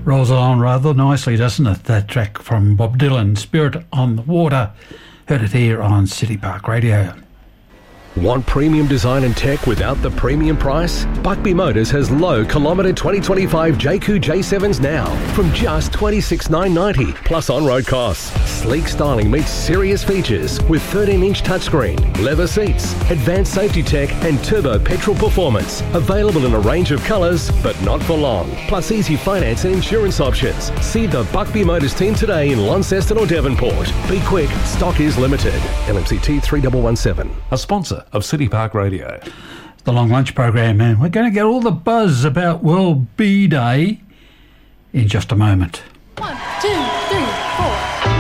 Rolls along rather nicely, doesn't it? That track from Bob Dylan, Spirit on the Water. Heard it here on City Park Radio. Want premium design and tech without the premium price? Buckby Motors has low kilometre 2025 JQ J7s now from just $26,990 plus on-road costs. Sleek styling meets serious features with 13-inch touchscreen, leather seats, advanced safety tech and turbo petrol performance. Available in a range of colours, but not for long. Plus easy finance and insurance options. See the Buckby Motors team today in Launceston or Devonport. Be quick, stock is limited. LMCT 3117. A sponsor of City Park Radio. The Long Lunch program, and we're going to get all the buzz about World Bee Day in just a moment. 1, 2.